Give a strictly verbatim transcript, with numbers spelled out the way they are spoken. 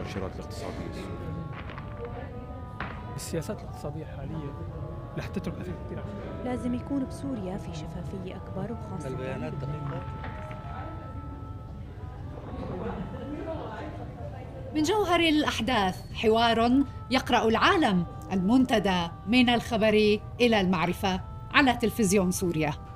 المؤشرات الاقتصادية السورية. السياسات الاقتصادية الحالية رح تترك أثر كثير على السوريين. لازم يكون بسوريا في شفافية أكبر، وخاصة البيانات دقيقة. من جوهر الأحداث حوار يقرأ العالم، المنتدى من الخبر إلى المعرفة على تلفزيون سوريا.